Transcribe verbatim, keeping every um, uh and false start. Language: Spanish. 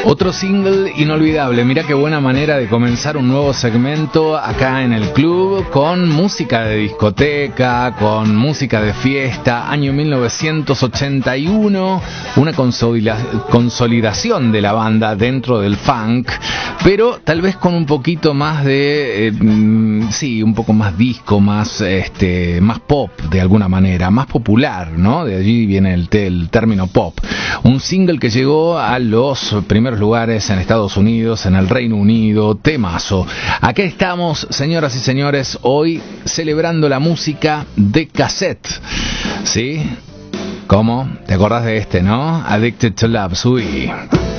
Otro single inolvidable. Mira qué buena manera de comenzar un nuevo segmento acá en el club, con música de discoteca, con música de fiesta. Año mil novecientos ochenta y uno, una consolida- consolidación de la banda dentro del funk, pero tal vez con un poquito más de, eh, sí, un poco más disco, más, este, más pop de alguna manera, más popular, ¿no? De allí viene el, el término pop. Un single que llegó a los primeros lugares en Estados Unidos, en el Reino Unido, temazo. Aquí estamos, señoras y señores, hoy celebrando la música de cassette. ¿Sí? ¿Cómo? ¿Te acordás de este, no? Addicted to Love, Sui.